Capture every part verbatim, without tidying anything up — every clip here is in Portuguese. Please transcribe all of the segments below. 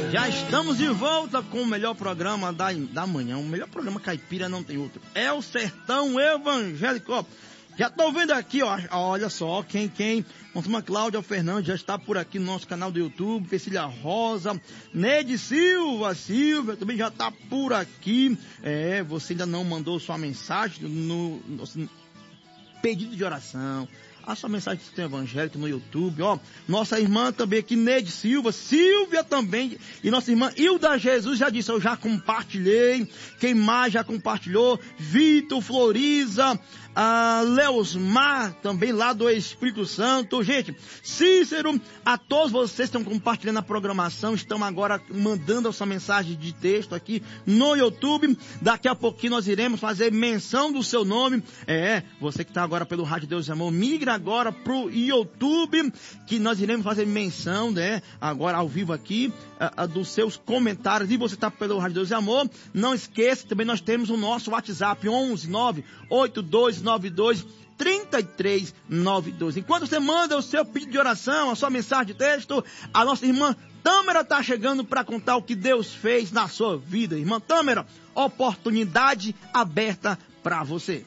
Já estamos de volta com o melhor programa da, da manhã. O melhor programa caipira não tem outro. É o Sertão Evangélico. Já estou vendo aqui, ó, olha só, quem, quem, Uma Cláudia Fernandes já está por aqui no nosso canal do YouTube, Cecília Rosa, Neide Silva, Silvia também já está por aqui. É, você ainda não mandou sua mensagem no, no, no pedido de oração, a sua mensagem do Sertão Evangélico no YouTube, ó, nossa irmã também aqui, Neide Silva, Silvia também, e nossa irmã Hilda Jesus já disse, eu já compartilhei, quem mais já compartilhou, Vitor, Floriza, a Leosmar, também lá do Espírito Santo, gente, Cícero, a todos vocês que estão compartilhando a programação, estão agora mandando a sua mensagem de texto aqui no YouTube, daqui a pouquinho nós iremos fazer menção do seu nome, é, você que está agora pelo Rádio Deus e Amor, migra agora pro YouTube, que nós iremos fazer menção, né, agora ao vivo aqui, a, a, dos seus comentários, e você está pelo Rádio Deus e Amor, não esqueça, também nós temos o nosso WhatsApp, onze nove oito dois nove dois três três nove dois. Enquanto você manda o seu pedido de oração, a sua mensagem de texto, a nossa irmã Tâmara está chegando para contar o que Deus fez na sua vida. Irmã Tâmara, oportunidade aberta para você.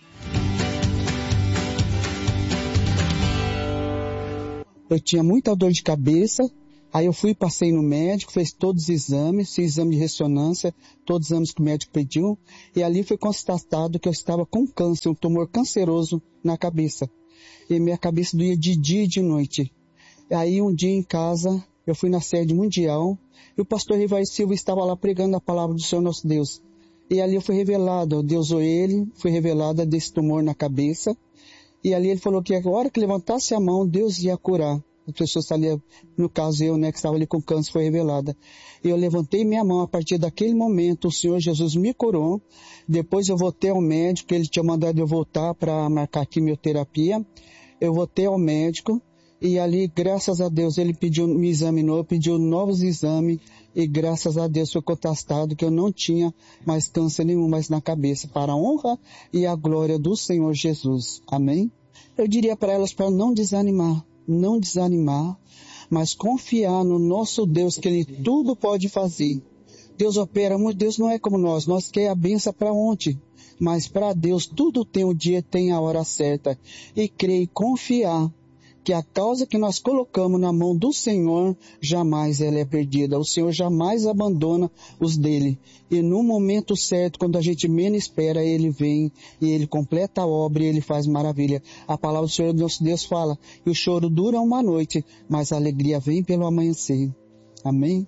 Eu tinha muita dor de cabeça, aí eu fui, passei no médico, fez todos os exames, fiz exame de ressonância, todos os exames que o médico pediu, e ali foi constatado que eu estava com câncer, um tumor canceroso na cabeça. E minha cabeça doía de dia e de noite. E aí um dia em casa, eu fui na sede mundial, e o pastor Rivaí Silva estava lá pregando a palavra do Senhor nosso Deus. E ali eu fui revelado, Deus ou ele, foi revelada desse tumor na cabeça, e ali ele falou que a hora que levantasse a mão, Deus ia curar. As pessoas ali, no caso eu, né, que estava ali com câncer, foi revelada. E eu levantei minha mão, a partir daquele momento, o Senhor Jesus me curou. Depois eu voltei ao médico, ele tinha mandado eu voltar para marcar quimioterapia. Eu voltei ao médico, e ali, graças a Deus, ele pediu, me examinou, pediu novos exames, e graças a Deus foi constatado que eu não tinha mais câncer nenhum mais na cabeça, para a honra e a glória do Senhor Jesus. Amém? Eu diria para elas para não desanimar, não desanimar, mas confiar no nosso Deus, que Ele tudo pode fazer. Deus opera muito, Deus não é como nós, nós quer a benção para ontem, mas para Deus tudo tem o dia, tem a hora certa, e crer e confiar que a causa que nós colocamos na mão do Senhor, jamais ela é perdida. O Senhor jamais abandona os dele. E no momento certo, quando a gente menos espera, ele vem e ele completa a obra e ele faz maravilha. A palavra do Senhor, nosso Deus, fala que o choro dura uma noite, mas a alegria vem pelo amanhecer. Amém?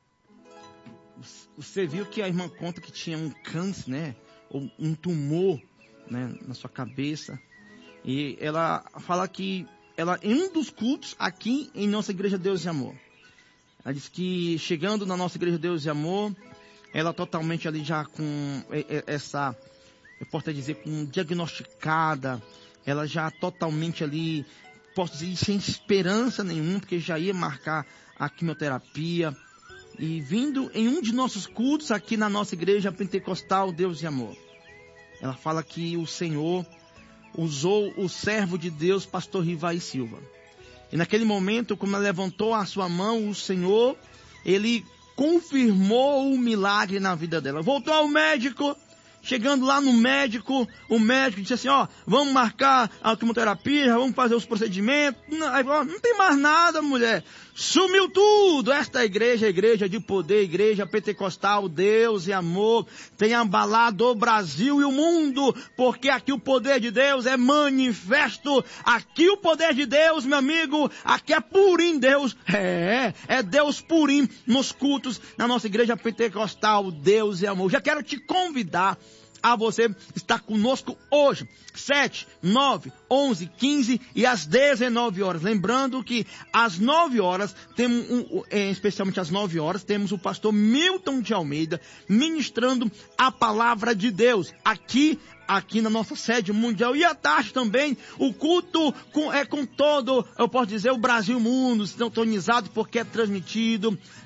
Você viu que a irmã conta que tinha um câncer, né? Ou um tumor, né? Na sua cabeça. E ela fala que ela, em um dos cultos aqui em nossa Igreja Deus e Amor, ela disse que chegando na nossa Igreja Deus e Amor, ela totalmente ali já com essa, eu posso dizer, com diagnosticada, ela já totalmente ali, posso dizer, sem esperança nenhuma, porque já ia marcar a quimioterapia, e vindo em um de nossos cultos aqui na nossa Igreja Pentecostal Deus e Amor, ela fala que o Senhor usou o servo de Deus, pastor Rivaí Silva. E naquele momento, como ela levantou a sua mão, o Senhor, ele confirmou o milagre na vida dela. Voltou ao médico, chegando lá no médico, o médico disse assim, ó, vamos marcar a quimioterapia, vamos fazer os procedimentos. Não, aí, ó, não tem mais nada, mulher. Sumiu tudo. Esta igreja, igreja de poder, igreja pentecostal, Deus e amor, tem abalado o Brasil e o mundo, porque aqui o poder de Deus é manifesto. Aqui o poder de Deus, meu amigo, aqui é purim Deus. É, é Deus purim nos cultos na nossa igreja pentecostal, Deus e amor. Já quero te convidar a você estar conosco hoje, sete, nove, onze, quinze e às dezenove horas. Lembrando que às nove horas, temos um, especialmente às nove horas, temos o pastor Milton de Almeida ministrando a palavra de Deus aqui, aqui na nossa sede mundial. E à tarde também, o culto com, é com todo, eu posso dizer, o Brasil e o mundo sintonizado, porque é transmitido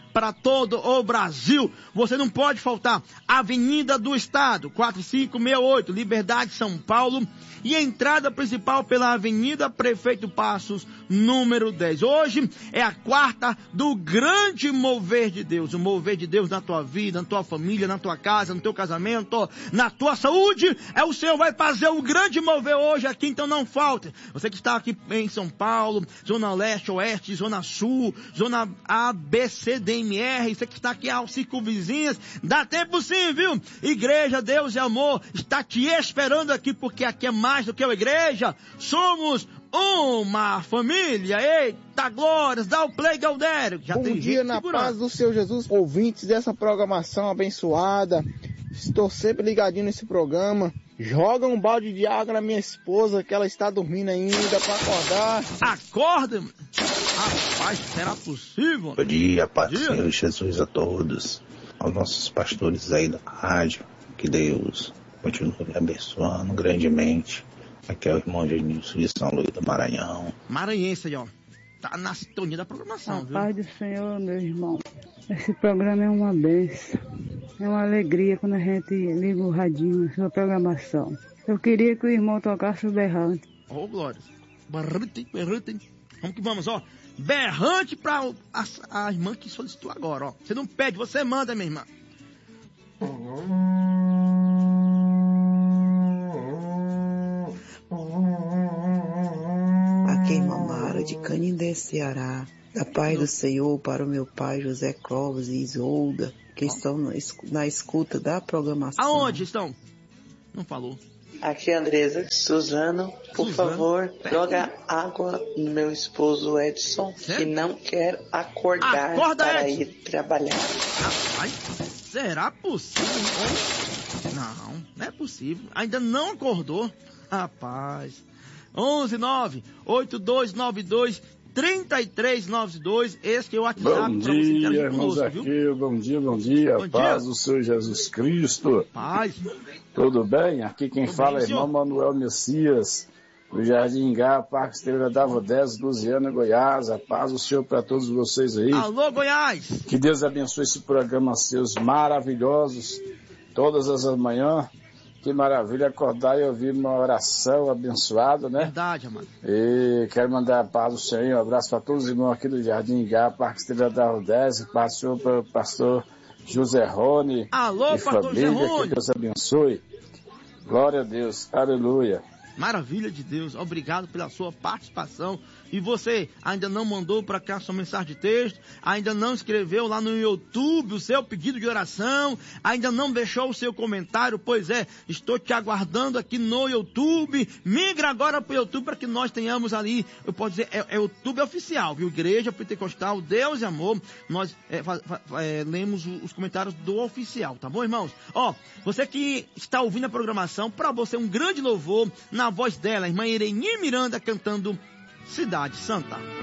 para todo o Brasil. Você não pode faltar. Avenida do Estado, quatro cinco seis oito, Liberdade, São Paulo. E a entrada principal pela Avenida Prefeito Passos, número dez. Hoje é a quarta do grande mover de Deus. O mover de Deus na tua vida, na tua família, na tua casa, no teu casamento, na tua saúde. É o Senhor vai fazer o grande mover hoje aqui, então não falte. Você que está aqui em São Paulo, Zona Leste, Oeste, Zona Sul, Zona A, B, C, D, M, R. Você que está aqui aos cinco vizinhas, dá tempo sim, viu? Igreja Deus e Amor está te esperando aqui, porque aqui é mais do que a igreja. Somos uma família. Eita glórias, dá o play, Galdério. Já Bom tem dia na segurando. paz do Senhor Jesus, ouvintes dessa programação abençoada. Estou sempre ligadinho nesse programa. Joga um balde de água na minha esposa, que ela está dormindo ainda, para acordar. Acorda, mano. Rapaz, será possível? Bom dia, paz do dia. Senhor Jesus a todos, aos nossos pastores aí da rádio, que Deus continue me abençoando grandemente. Aqui é o irmão Genilson de São Luís do Maranhão. Maranhense aí, ó. Tá na sintonia da programação, A viu? paz do Senhor, meu irmão. Esse programa é uma bênção. É uma alegria quando a gente liga o radinho na sua programação. Eu queria que o irmão tocasse o berrante. Ô, oh, glória. Berrante, berrante. Vamos que vamos, ó. Berrante pra a, a irmã que solicitou agora, ó. Você não pede, você manda, minha irmã. Aqui em Mamara, de Canindé, Ceará. Da paz do Senhor para o meu pai José Clóvis e Isolda, que estão na, na escuta da programação. Aonde estão? Não falou. Aqui é a Andresa. Suzano, por Suzano, favor, pega. joga água no meu esposo Edson, Certo? que não quer acordar Acorda, para Edson. ir trabalhar. Rapaz, será possível? Hein? Não, não é possível. Ainda não acordou. Rapaz. onze nove oito dois nove dois três três nove dois. Esse que é o WhatsApp. Bom dia, irmãos aqui. Bom dia, bom dia. Bom Paz dia. do Senhor Jesus Cristo. Paz. Tudo bem? Aqui quem Tudo fala bem, é irmão senhor? Manuel Messias, do Jardim Ingá, Parque Estrela d'Água dez, Luziana, Goiás. A paz do Senhor para todos vocês aí. Alô, Goiás. Que Deus abençoe esse programa seus maravilhosos, todas as manhãs. Que maravilha acordar e ouvir uma oração abençoada, né? Verdade, amado. E quero mandar a paz do Senhor, um abraço para todos os irmãos aqui do Jardim Ingá, Parque Estrela d'Água dez, pastor para o pastor José Rony. Alô, e pastor família, José Rony. que Deus abençoe. Glória a Deus, aleluia. Maravilha de Deus, obrigado pela sua participação. E você ainda não mandou para cá sua mensagem de texto, ainda não escreveu lá no YouTube o seu pedido de oração, ainda não deixou o seu comentário, pois é, estou te aguardando aqui no YouTube. Migra agora para o YouTube para que nós tenhamos ali, eu posso dizer, é, é o YouTube oficial, viu? Igreja Pentecostal Deus e Amor. Nós é, fa, fa, é, lemos os comentários do oficial, tá bom, irmãos? Ó, você que está ouvindo a programação, para você um grande louvor na voz dela, a irmã Irene Miranda cantando Cidade Santa.